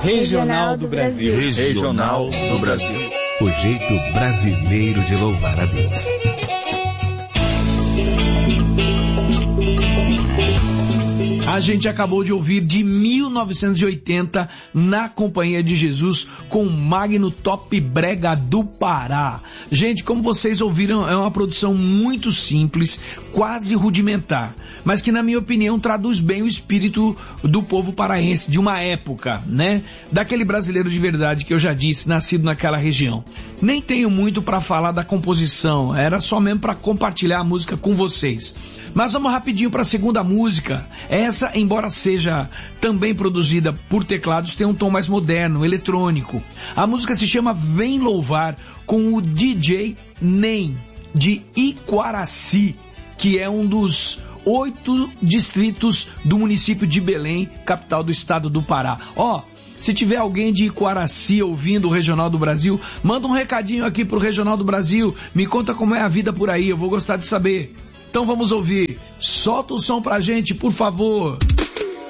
Regional do Brasil. Regional do Brasil. O jeito brasileiro de louvar a Deus. A gente acabou de ouvir de 1980 Na Companhia de Jesus com o Magno Top Brega do Pará. Gente, como vocês ouviram, é uma produção muito simples, quase rudimentar, mas que na minha opinião traduz bem o espírito do povo paraense de uma época, né? Daquele brasileiro de verdade que eu já disse, nascido naquela região. Nem tenho muito para falar da composição, era só mesmo para compartilhar a música com vocês. Mas vamos rapidinho para a segunda música. Essa, embora seja também produzida por teclados, tem um tom mais moderno, eletrônico. A música se chama Vem Louvar, com o DJ Nem, de Iquaraci, que é um dos 8 distritos do município de Belém, capital do estado do Pará. Se tiver alguém de Iquaraci ouvindo o Regional do Brasil, manda um recadinho aqui pro Regional do Brasil, me conta como é a vida por aí, eu vou gostar de saber. Então vamos ouvir. Solta o som pra gente, por favor.